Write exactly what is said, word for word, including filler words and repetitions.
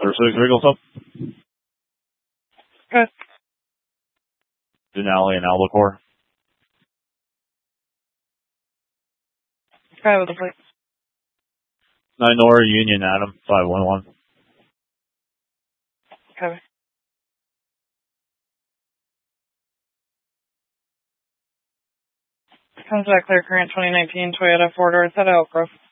Clear six, Regal, up. Good. Denali and Albacore. Try with the plate. nine Nora, Union, Adam, five one one. Copy. Comes back clear current twenty nineteen Toyota four door, set out Elk Grove.